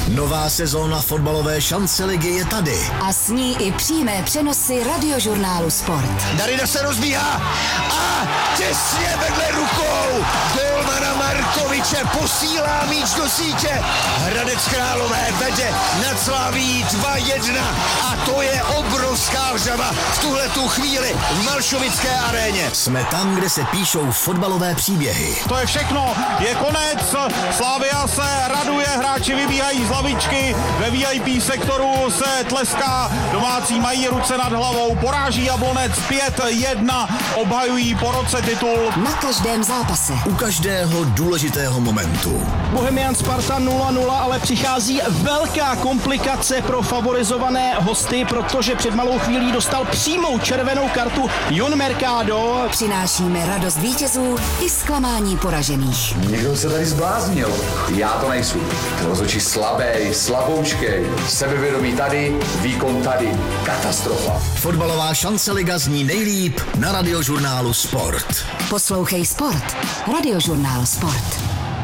Nová sezóna fotbalové šanceligy je tady. A s ní i přímé přenosy Radiožurnálu Sport. Darida se rozbíhá a těsně vedle rukou golmana Markoviče posílá míč do sítě. Hradec Králové vede nad Slaví 2-1 a to je obrovská vřava v tuhletu chvíli v Malšovické aréně. Jsme tam, kde se píšou fotbalové příběhy. To je všechno, je konec, Slavia se raduje, hráči vybíhají z lavičky, ve VIP sektoru se tleská, domácí mají ruce nad hlavou, poráží Jablonec 5-1, obhajují po roce titul. Na každém zápase. U každého důležitého momentu. Bohemian Sparta 0-0, ale přichází velká komplikace pro favorizované hosty, protože před malou chvílí dostal přímou červenou kartu Jon Mercado. Přinášíme radost vítězů i zklamání poražených. Někdo se tady zbláznil. Já to nejsou. Rozhodčí slabý, slaboučkej, sebevědomí tady, výkon tady. Katastrofa. Fotbalová šanceliga zní nejlíp na Radiožurnálu Sport. Poslouchej Sport. Radiožurnál Sport.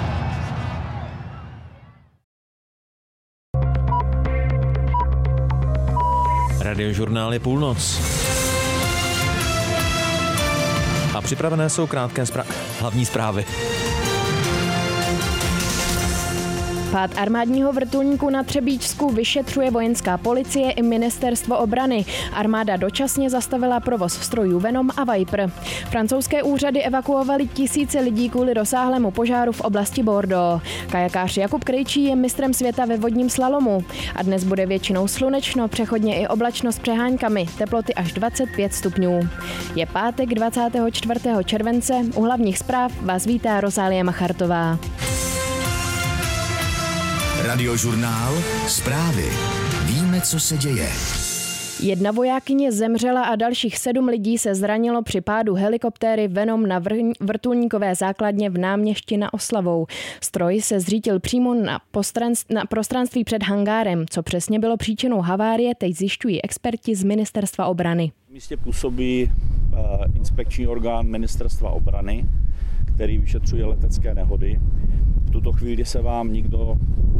Radiožurnál je půlnoc. A připravené jsou krátké hlavní zprávy. Pád armádního vrtulníku na Třebíčsku vyšetřuje vojenská policie i ministerstvo obrany. Armáda dočasně zastavila provoz strojů Venom a Viper. Francouzské úřady evakuovaly tisíce lidí kvůli rozsáhlému požáru v oblasti Bordeaux. Kajakář Jakub Krejčí je mistrem světa ve vodním slalomu. A dnes bude většinou slunečno, přechodně i oblačno s přehánkami, teploty až 25 stupňů. Je pátek 24. července, u hlavních zpráv vás vítá Rozálie Machartová. Radiožurnál, zprávy. Víme, co se děje. Jedna vojákyně zemřela a dalších 7 lidí se zranilo při pádu helikoptéry Venom na vrtulníkové základně v Náměšti na Oslavou. Stroj se zřítil přímo na prostranství před hangárem. Co přesně bylo příčinou havárie, teď zjišťují experti z ministerstva obrany. V místě působí inspekční orgán ministerstva obrany, který vyšetřuje letecké nehody. V tuto chvíli se vám nikdo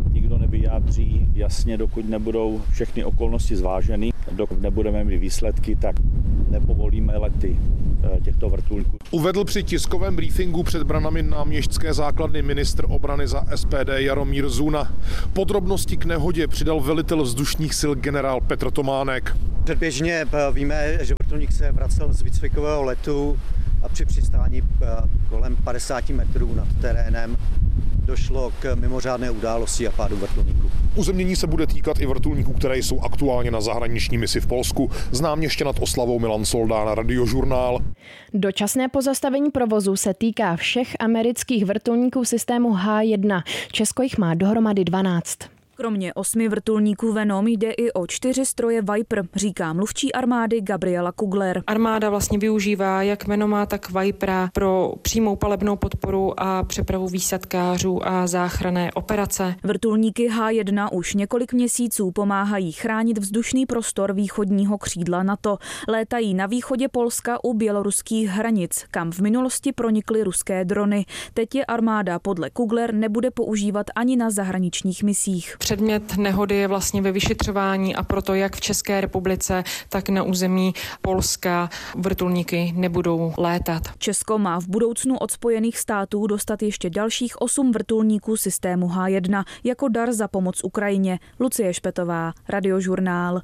nevyjádří jasně, dokud nebudou všechny okolnosti zváženy. Dokud nebudeme mít výsledky, tak nepovolíme lety těchto vrtulníků. Uvedl při tiskovém briefingu před branami náměstské základny ministr obrany za SPD Jaromír Zuna. Podrobnosti k nehodě přidal velitel vzdušních sil generál Petr Tománek. Předběžně víme, že vrtulník se vracel z výcvikového letu a při přistání kolem 50 metrů nad terénem došlo k mimořádné události a pádu vrtulníku. Uzemnění se bude týkat i vrtulníků, které jsou aktuálně na zahraniční misi v Polsku. Znám ještě nad Oslavou Milan Soldán, Radiožurnál. Dočasné pozastavení provozu se týká všech amerických vrtulníků systému H1. Česko jich má dohromady 12. Kromě 8 vrtulníků Venom jde i o 4 stroje Viper, říká mluvčí armády Gabriela Kugler. Armáda vlastně využívá jak Venoma, tak Vipera pro přímou palebnou podporu a přepravu výsadkářů a záchranné operace. Vrtulníky H1 už několik měsíců pomáhají chránit vzdušný prostor východního křídla NATO. Létají na východě Polska u běloruských hranic, kam v minulosti pronikly ruské drony. Teď je armáda podle Kugler nebude používat ani na zahraničních misích. Předmět nehody je vlastně ve vyšetřování a proto jak v České republice, tak na území Polska vrtulníky nebudou létat. Česko má v budoucnu od Spojených států dostat ještě dalších 8 vrtulníků systému H1 jako dar za pomoc Ukrajině. Lucie Špetová, Radiožurnál.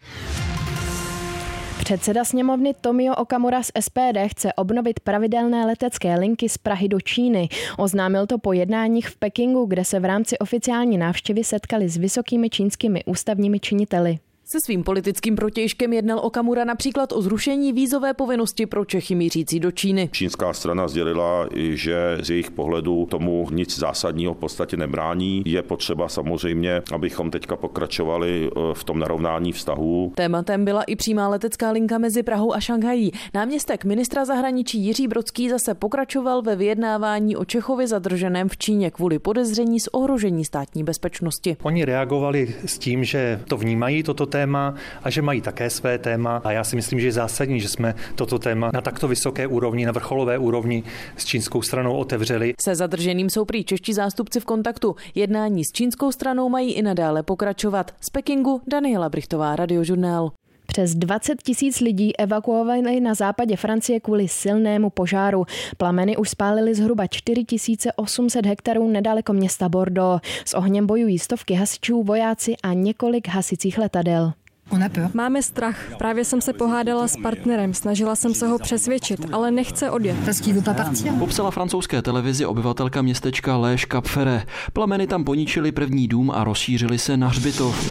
Předseda sněmovny Tomio Okamura z SPD chce obnovit pravidelné letecké linky z Prahy do Číny. Oznámil to po jednáních v Pekingu, kde se v rámci oficiální návštěvy setkali s vysokými čínskými ústavními činiteli. Se svým politickým protějškem jednal Okamura například o zrušení vízové povinnosti pro Čechy mířící do Číny. Čínská strana sdělila, že z jejich pohledu tomu nic zásadního v podstatě nebrání. Je potřeba samozřejmě, abychom teďka pokračovali v tom narovnání vztahů. Tématem byla i přímá letecká linka mezi Prahou a Šanghají. Náměstek ministra zahraničí Jiří Brodský zase pokračoval ve vyjednávání o Čechovi zadrženém v Číně kvůli podezření z ohrožení státní bezpečnosti. Oni reagovali s tím, že to vnímají toto téma téma a že mají také své téma. A já si myslím, že je zásadní, že jsme toto téma na takto vysoké úrovni, na vrcholové úrovni s čínskou stranou otevřeli. Se zadrženým jsou prý čeští zástupci v kontaktu. Jednání s čínskou stranou mají i nadále pokračovat. Z Pekingu Daniela Brichtová, Radiožurnál. Přes 20 000 lidí evakuovali na západě Francie kvůli silnému požáru. Plameny už spálily zhruba 4800 hektarů nedaleko města Bordeaux. S ohněm bojují stovky hasičů, vojáci a několik hasicích letadel. Máme strach. Právě jsem se pohádala s partnerem, snažila jsem se ho přesvědčit, ale nechce odjet. Popsala francouzské televizi obyvatelka městečka Les Cap-Ferret. Plameny tam poničily první dům a rozšířily se na hřbitov.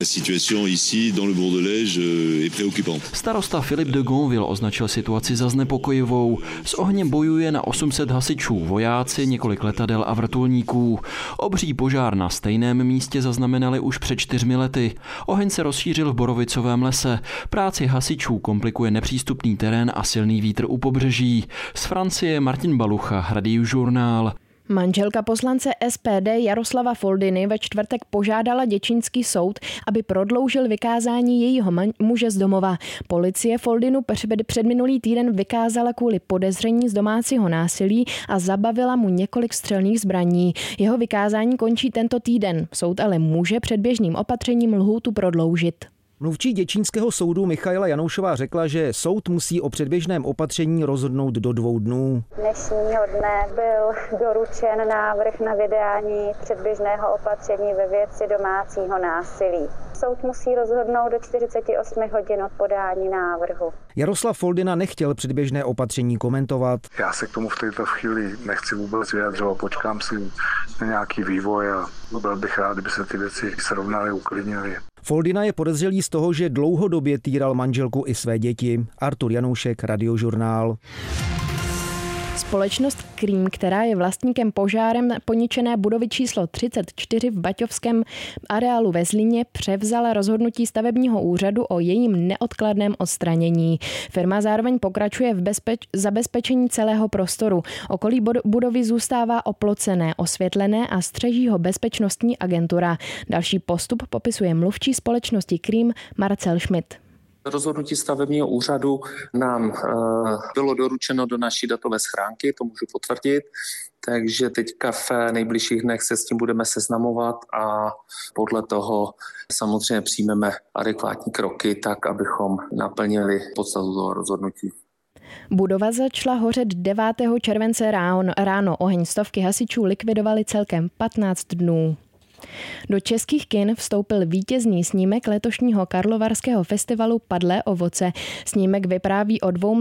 Starosta Philippe de Gonville označil situaci za znepokojivou. S ohněm bojuje na 800 hasičů, vojáci, několik letadel a vrtulníků. Obří požár na stejném místě zaznamenali už před 4 lety. Oheň se rozšířil v Borovicovém lese. Práci hasičů komplikuje nepřístupný terén a silný vítr u pobřeží. Z Francie Martin Balucha, Radiožurnál. Manželka poslance SPD Jaroslava Foldiny ve čtvrtek požádala děčínský soud, aby prodloužil vykázání jejího muže z domova. Policie Foldinu předminulý týden vykázala kvůli podezření z domácího násilí a zabavila mu několik střelných zbraní. Jeho vykázání končí tento týden. Soud ale může předběžným opatřením lhůtu prodloužit. Mluvčí děčínského soudu Michaela Janoušová řekla, že soud musí o předběžném opatření rozhodnout do 2 dnů. Dnešního dne byl doručen návrh na vydání předběžného opatření ve věci domácího násilí. Soud musí rozhodnout do 48 hodin od podání návrhu. Jaroslav Foldina nechtěl předběžné opatření komentovat. Já se k tomu v této chvíli nechci vůbec vyjadřovat, počkám si na nějaký vývoj a byl bych rád, kdyby se ty věci srovnaly, uklidnily. Foldina je podezřelý z toho, že dlouhodobě týral manželku i své děti. Artur Janoušek, Radiožurnál. Společnost Cream, která je vlastníkem požárem poničené budovy číslo 34 v Baťovském areálu ve Zlíně, převzala rozhodnutí stavebního úřadu o jejím neodkladném odstranění. Firma zároveň pokračuje v zabezpečení celého prostoru. Okolí budovy zůstává oplocené, osvětlené a střeží ho bezpečnostní agentura. Další postup popisuje mluvčí společnosti Cream Marcel Schmidt. Rozhodnutí stavebního úřadu nám bylo doručeno do naší datové schránky, to můžu potvrdit, takže teďka v nejbližších dnech se s tím budeme seznamovat a podle toho samozřejmě přijmeme adekvátní kroky tak, abychom naplnili podstatu toho rozhodnutí. Budova začala hořet 9. července ráno. Oheň stovky hasičů likvidovali celkem 15 dnů. Do českých kin vstoupil vítězný snímek letošního karlovarského festivalu Padlé ovoce. Snímek vypráví o 2